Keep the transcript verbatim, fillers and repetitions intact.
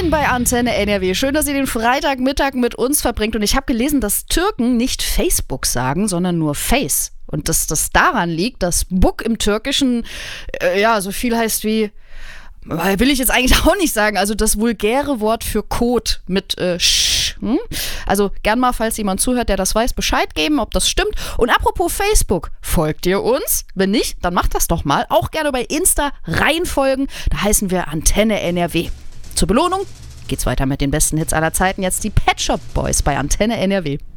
Moin bei Antenne N R W. Schön, dass ihr den Freitagmittag mit uns verbringt. Und ich habe gelesen, dass Türken nicht Facebook sagen, sondern nur Face. Und dass das daran liegt, dass Book im Türkischen äh, ja so viel heißt wie, will ich jetzt eigentlich auch nicht sagen, also das vulgäre Wort für Code mit äh, Sch. Hm? Also gern mal, falls jemand zuhört, der das weiß, Bescheid geben, ob das stimmt. Und apropos Facebook, folgt ihr uns? Wenn nicht, dann macht das doch mal. Auch gerne bei Insta reinfolgen. Da heißen wir Antenne N R W. Zur Belohnung geht's weiter mit den besten Hits aller Zeiten. Jetzt die Pet Shop Boys bei Antenne N R W.